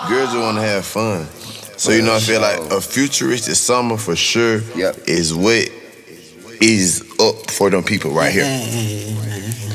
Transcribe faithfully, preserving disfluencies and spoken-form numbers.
girls just want to have fun. So, you know, I feel like a futuristic summer for sure Yep. is what is up for them people right here.